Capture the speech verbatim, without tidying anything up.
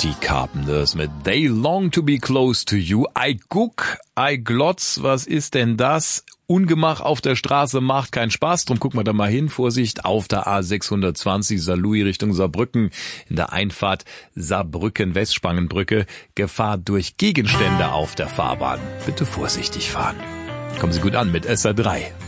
die Carpenters mit They Long to Be Close to You. I guck, I glotz, was ist denn das? Ungemach auf der Straße macht keinen Spaß, drum gucken wir da mal hin. Vorsicht, auf der A sechshundertzwanzig Saarlouis Richtung Saarbrücken, in der Einfahrt Saarbrücken-Westspangenbrücke, Gefahr durch Gegenstände auf der Fahrbahn. Bitte vorsichtig fahren. Kommen Sie gut an mit S R drei.